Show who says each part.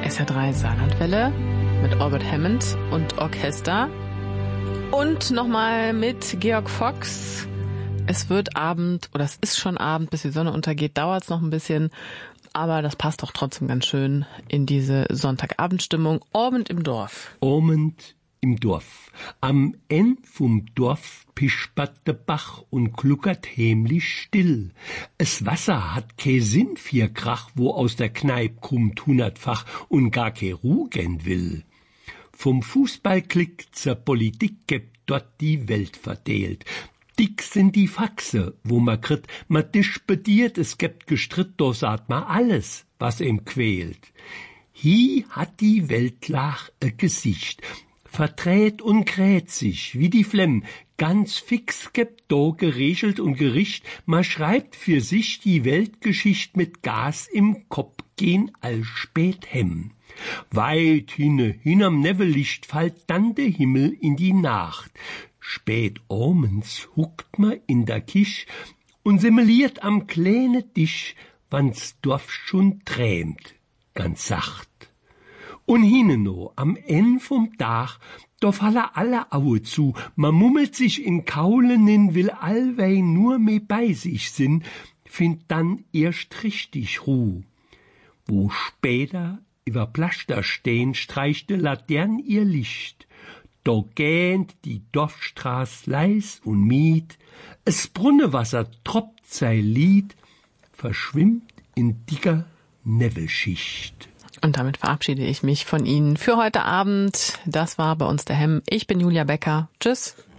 Speaker 1: SR3 Saarlandwelle mit Albert Hammond und Orchester. Und nochmal mit Georg Fox. Es wird Abend, oder es ist schon Abend, bis die Sonne untergeht, dauert es noch ein bisschen. Aber das passt doch trotzdem ganz schön in diese Sonntagabendstimmung. Abend im Dorf.
Speaker 2: Abend im Dorf. Am Ende vom Dorf pispert de Bach und gluckert heimlich still. Es Wasser hat ke Sinn für Krach, wo aus der Kneip kommt hundertfach und gar ke Ruh gern will. Vom Fußballklick zur Politik gibt dort die Welt verdeelt. Dick sind die Faxe, wo ma kritt, ma disputiert, es gibt Gestritt, do sagt ma alles, was ihm quält. Hi hat die Weltlach Gesicht, verdreht und kräht sich, wie die Flemm, ganz fix gibt do geregelt und Gericht, ma schreibt für sich die Weltgeschicht mit Gas im Kopf gehen all spät hem. Weit hinam Nebellicht fallt dann der Himmel in die Nacht. Spät omens huckt ma in der Kisch und simuliert am kleine Tisch, wann's Dorf schon trämt, ganz sacht. Und hineno, am End vom Dach, da falle alle Aue zu, ma mummelt sich in Kaulen hin, will allwei nur mehr bei sich sin, find dann erst richtig Ruh. Wo später über Plaster stehn, streichte Latern ihr Licht. Da gähnt die Dorfstraß leis und mied, es Brunnewasser tropft sei Lied, verschwimmt in dicker Nebelschicht.
Speaker 1: Und damit verabschiede ich mich von Ihnen für heute Abend. Das war bei uns der Hemm. Ich bin Julia Becker. Tschüss.